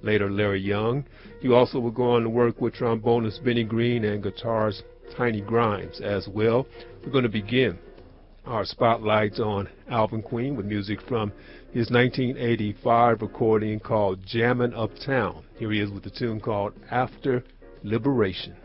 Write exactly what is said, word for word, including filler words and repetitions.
later Larry Young. He also would go on to work with trombonist Benny Green and guitarist Tiny Grimes as well. We're going to begin our spotlights on Alvin Queen with music from his nineteen eighty-five recording called Jammin' Uptown. Here he is with a tune called After Liberation.